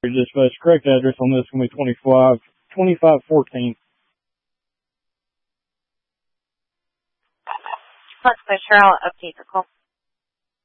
Dispatch, correct address on this is going to be 2514. Let's push her. I'll update the call.